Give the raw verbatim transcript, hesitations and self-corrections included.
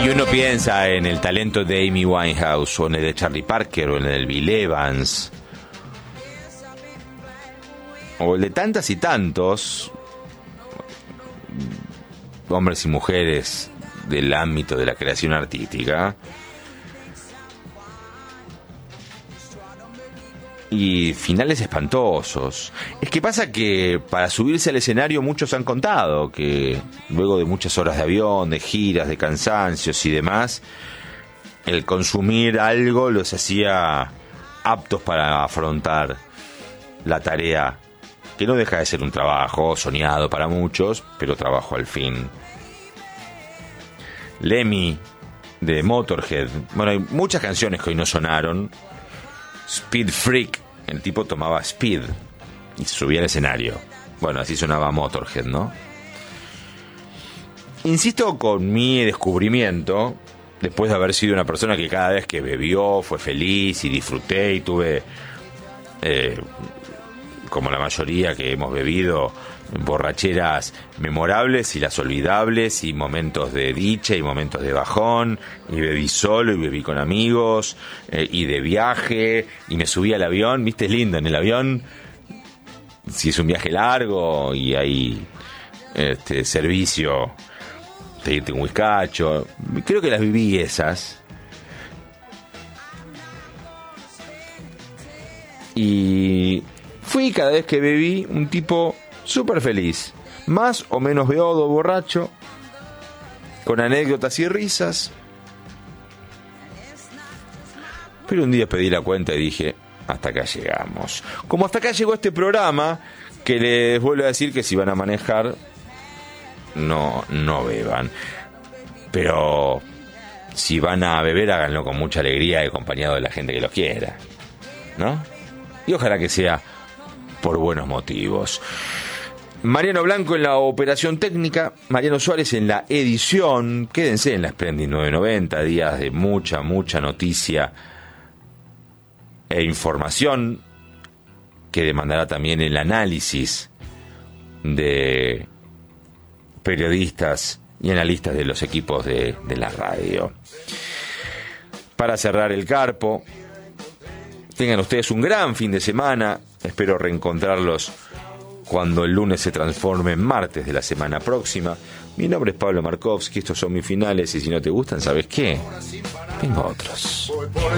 Y uno piensa en el talento de Amy Winehouse, o en el de Charlie Parker, o en el de Bill Evans, o el de tantas y tantos hombres y mujeres del ámbito de la creación artística, y finales espantosos. Es que pasa que para subirse al escenario muchos han contado que luego de muchas horas de avión, de giras, de cansancios y demás, el consumir algo los hacía aptos para afrontar la tarea, que no deja de ser un trabajo soñado para muchos, pero trabajo al fin. Lemmy de Motorhead, bueno, hay muchas canciones que hoy no sonaron. Speed Freak, el tipo tomaba speed y se subía al escenario. Bueno, así sonaba Motorhead, ¿no? Insisto con mi descubrimiento, después de haber sido una persona que cada vez que bebió fue feliz y disfruté y tuve, eh, como la mayoría que hemos bebido, borracheras memorables y las olvidables, y momentos de dicha y momentos de bajón, y bebí solo y bebí con amigos, eh, y de viaje, y me subí al avión. Viste, es lindo en el avión, si es un viaje largo y hay este servicio, pedirte un whiskacho. Creo que las viví esas, y fui, cada vez que bebí, un tipo súper feliz, más o menos beodo, borracho, con anécdotas y risas. Pero un día pedí la cuenta y dije, hasta acá llegamos. Como hasta acá llegó este programa, que les vuelvo a decir que si van a manejar, no, no beban. Pero si van a beber, háganlo con mucha alegría y acompañado de la gente que los quiera, ¿no? Y ojalá que sea por buenos motivos. Mariano Blanco en la operación técnica, Mariano Suárez en la edición. Quédense en la Splendid nueve noventa, días de mucha, mucha noticia e información que demandará también el análisis de periodistas y analistas de los equipos de, de la radio. Para cerrar el Carpo, tengan ustedes un gran fin de semana. Espero reencontrarlos cuando el lunes se transforme en martes de la semana próxima. Mi nombre es Pablo Markovsky, estos son mis finales, y si no te gustan, ¿sabes qué? Tengo otros.